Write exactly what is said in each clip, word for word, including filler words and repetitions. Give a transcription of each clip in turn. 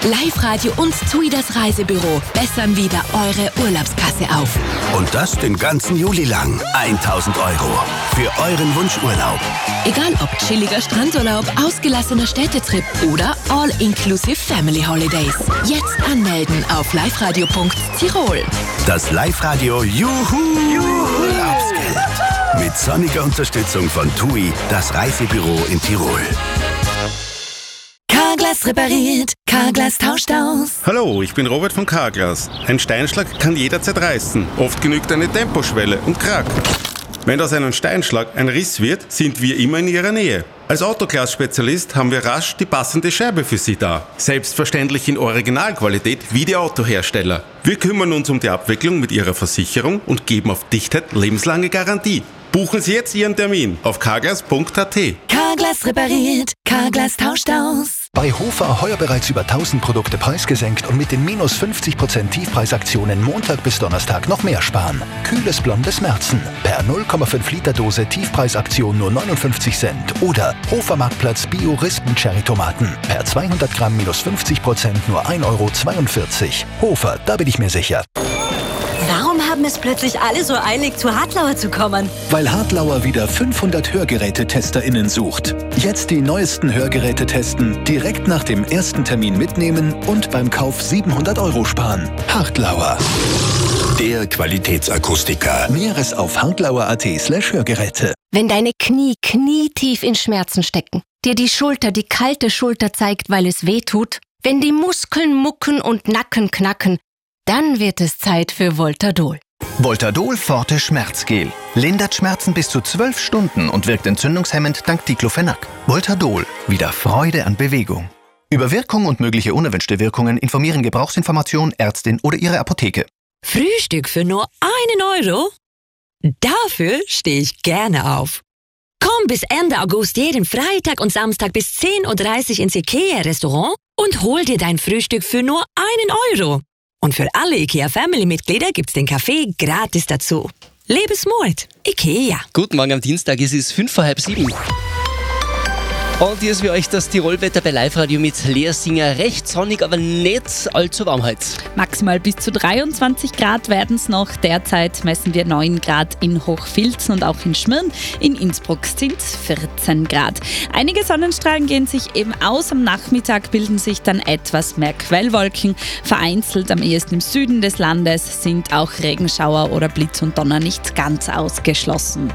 Live-Radio und TUI das Reisebüro bessern wieder eure Urlaubskasse auf. Und das den ganzen Juli lang. tausend Euro für euren Wunschurlaub. Egal ob chilliger Strandurlaub, ausgelassener Städtetrip oder All-Inclusive Family Holidays. Jetzt anmelden auf liveradio punkt tirol. Das Live-Radio Juhu, Juhu Urlaubsgeld. Mit sonniger Unterstützung von TUI, das Reisebüro in Tirol. Carglass repariert, Carglass tauscht aus. Hallo, ich bin Robert von Carglass. Ein Steinschlag kann jederzeit reißen. Oft genügt eine Temposchwelle und krack. Wenn aus einem Steinschlag ein Riss wird, sind wir immer in Ihrer Nähe. Als Autoglas-Spezialist haben wir rasch die passende Scherbe für Sie da. Selbstverständlich in Originalqualität wie die Autohersteller. Wir kümmern uns um die Abwicklung mit Ihrer Versicherung und geben auf Dichtheit lebenslange Garantie. Buchen Sie jetzt Ihren Termin auf carglass punkt a t. Carglass repariert, Carglass tauscht aus. Bei Hofer heuer bereits über tausend Produkte preisgesenkt und mit den minus fünfzig Prozent Tiefpreisaktionen Montag bis Donnerstag noch mehr sparen. Kühles blondes Märzen. Per null Komma fünf Liter Dose Tiefpreisaktion nur neunundfünfzig Cent. Oder Hofer Marktplatz Bio Rispen Cherry Tomaten. Per zweihundert Gramm minus fünfzig Prozent nur ein Euro zweiundvierzig. Hofer, da bin ich mir sicher. Warum haben es plötzlich alle so eilig, zu Hartlauer zu kommen? Weil Hartlauer wieder fünfhundert Hörgerätetesterinnen sucht. Jetzt die neuesten Hörgeräte testen, direkt nach dem ersten Termin mitnehmen und beim Kauf siebenhundert Euro sparen. Hartlauer. Der Qualitätsakustiker. Näheres auf hartlauer.at slash Hörgeräte. Wenn deine Knie knietief in Schmerzen stecken, dir die Schulter die kalte Schulter zeigt, weil es weh tut, wenn die Muskeln mucken und Nacken knacken, dann wird es Zeit für Voltadol. Voltadol Forte Schmerzgel. Lindert Schmerzen bis zu zwölf Stunden und wirkt entzündungshemmend dank Diclofenac. Voltadol. Wieder Freude an Bewegung. Über Wirkung und mögliche unerwünschte Wirkungen informieren Gebrauchsinformation, Ärztin oder Ihre Apotheke. Frühstück für nur einen Euro? Dafür stehe ich gerne auf. Komm bis Ende August jeden Freitag und Samstag bis zehn Uhr dreißig ins IKEA-Restaurant und hol dir dein Frühstück für nur einen Euro. Und für alle IKEA-Family-Mitglieder gibt's den Kaffee gratis dazu. Lebensmut. IKEA. Guten Morgen am Dienstag, es ist fünf vor halb sieben. Und hier ist für euch das Tirolwetter bei Live-Radio mit Lea Singer. Recht sonnig, aber nicht allzu warm heute. Maximal bis zu dreiundzwanzig Grad werden es noch. Derzeit messen wir neun Grad in Hochfilzen und auch in Schmirn. In Innsbruck sind es vierzehn Grad. Einige Sonnenstrahlen gehen sich eben aus. Am Nachmittag bilden sich dann etwas mehr Quellwolken. Vereinzelt am ehesten im Süden des Landes sind auch Regenschauer oder Blitz und Donner nicht ganz ausgeschlossen.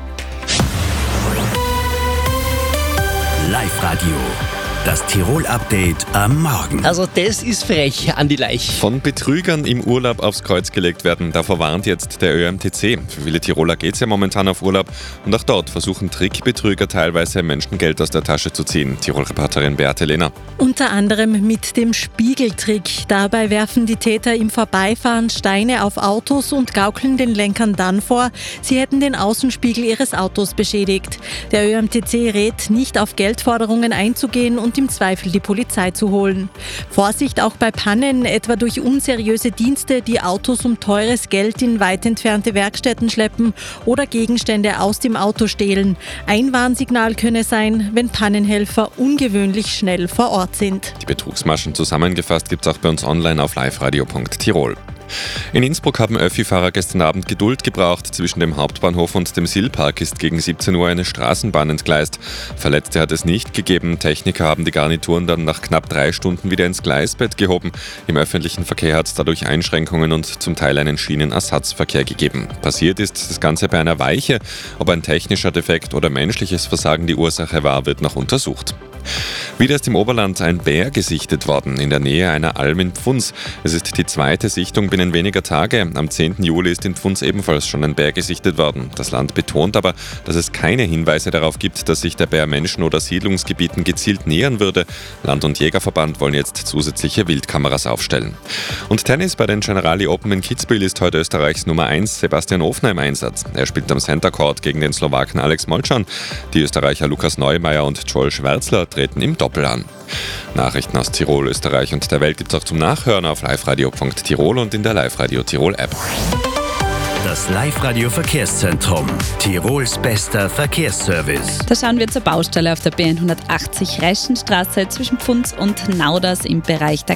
Live-Radio. Das Tirol-Update am Morgen. Also das ist frech, Andi Leich. Von Betrügern im Urlaub aufs Kreuz gelegt werden, davor warnt jetzt der Ö M T C. Für viele Tiroler geht es ja momentan auf Urlaub und auch dort versuchen Trickbetrüger teilweise Menschen Geld aus der Tasche zu ziehen. Tirol-Reporterin Beate Lehner. Unter anderem mit dem Spiegeltrick. Dabei werfen die Täter im Vorbeifahren Steine auf Autos und gaukeln den Lenkern dann vor, sie hätten den Außenspiegel ihres Autos beschädigt. Der Ö M T C rät, nicht auf Geldforderungen einzugehen und im Zweifel die Polizei zu holen. Vorsicht auch bei Pannen, etwa durch unseriöse Dienste, die Autos um teures Geld in weit entfernte Werkstätten schleppen oder Gegenstände aus dem Auto stehlen. Ein Warnsignal könne sein, wenn Pannenhelfer ungewöhnlich schnell vor Ort sind. Die Betrugsmaschen zusammengefasst gibt es auch bei uns online auf liveradio punkt tirol. In Innsbruck haben Öffi-Fahrer gestern Abend Geduld gebraucht. Zwischen dem Hauptbahnhof und dem Silpark ist gegen siebzehn Uhr eine Straßenbahn entgleist. Verletzte hat es nicht gegeben. Techniker haben die Garnituren dann nach knapp drei Stunden wieder ins Gleisbett gehoben. Im öffentlichen Verkehr hat es dadurch Einschränkungen und zum Teil einen Schienenersatzverkehr gegeben. Passiert ist das Ganze bei einer Weiche. Ob ein technischer Defekt oder menschliches Versagen die Ursache war, wird noch untersucht. Wieder ist im Oberland ein Bär gesichtet worden, in der Nähe einer Alm in Pfunds. Es ist die zweite Sichtung binnen weniger Tage. Am zehnten Juli ist in Pfunds ebenfalls schon ein Bär gesichtet worden. Das Land betont aber, dass es keine Hinweise darauf gibt, dass sich der Bär Menschen oder Siedlungsgebieten gezielt nähern würde. Land- und Jägerverband wollen jetzt zusätzliche Wildkameras aufstellen. Und Tennis bei den Generali Open in Kitzbühel ist heute Österreichs Nummer eins Sebastian Ofner im Einsatz. Er spielt am Center Court gegen den Slowaken Alex Molcan. Die Österreicher Lukas Neumeier und Joel Schwärzler treten im Doppel an. Nachrichten aus Tirol, Österreich und der Welt gibt es auch zum Nachhören auf liveradio punkt tirol und in der Live-Radio Tirol App. Das Live-Radio Verkehrszentrum. Tirols bester Verkehrsservice. Da schauen wir zur Baustelle auf der B hundertachtzig Reschenstraße zwischen Pfunds und Nauders im Bereich der